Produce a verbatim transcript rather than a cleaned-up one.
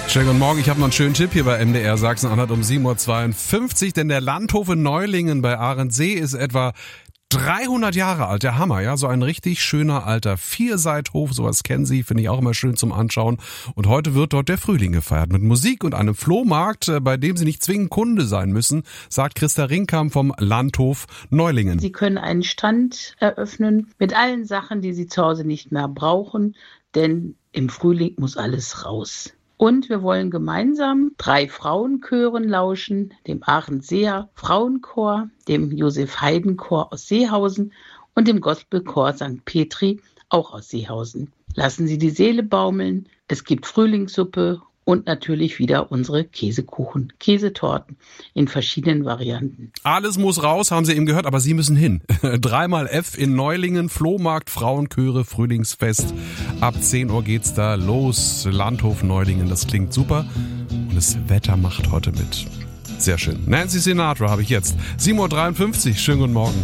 Schönen guten Morgen, ich habe noch einen schönen Tipp hier bei M D R Sachsen-Anhalt um sieben Uhr zweiundfünfzig, denn der Landhof in Neulingen bei Ahrensee ist etwa dreihundert Jahre alt, der Hammer, ja, so ein richtig schöner alter Vierseithof, sowas kennen Sie, finde ich auch immer schön zum Anschauen. Und heute wird dort der Frühling gefeiert mit Musik und einem Flohmarkt, bei dem Sie nicht zwingend Kunde sein müssen, sagt Christa Ringkamp vom Landhof Neulingen. Sie können einen Stand eröffnen mit allen Sachen, die Sie zu Hause nicht mehr brauchen, denn im Frühling muss alles raus. Und wir wollen gemeinsam drei Frauenchören lauschen, dem Ahrenseer Frauenchor, dem Josef-Haydn-Chor aus Seehausen und dem Gospelchor Sankt Petri, auch aus Seehausen. Lassen Sie die Seele baumeln, es gibt Frühlingssuppe und natürlich wieder unsere Käsekuchen, Käsetorten in verschiedenen Varianten. Alles muss raus, haben Sie eben gehört, aber Sie müssen hin. Dreimal F in Neulingen, Flohmarkt, Frauenchöre, Frühlingsfest. Ab zehn Uhr geht's da los. Landhof Neulingen, das klingt super. Und das Wetter macht heute mit. Sehr schön. Nancy Sinatra habe ich jetzt. sieben Uhr dreiundfünfzig, schönen guten Morgen.